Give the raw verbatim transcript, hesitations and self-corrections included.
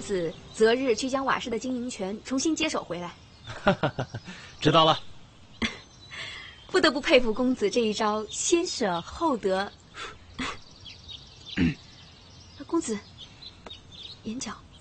子择日去将瓦氏的经营权重新接手回来。 知道了。 不得不佩服公子这一招先舍后得。公子，眼角。